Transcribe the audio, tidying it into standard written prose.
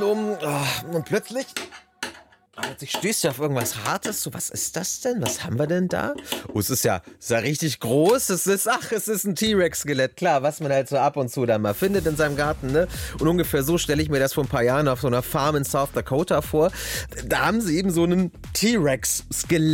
rum. Oh, und plötzlich stößt du auf irgendwas Hartes. So, was ist das denn? Was haben wir denn da? Oh, es ist ja richtig groß. Es ist ein T-Rex-Skelett. Klar, was man halt so ab und zu da mal findet in seinem Garten, ne? Und ungefähr so stelle ich mir das vor ein paar Jahren auf so einer Farm in South Dakota vor. Da haben sie eben so einen T-Rex-Skelett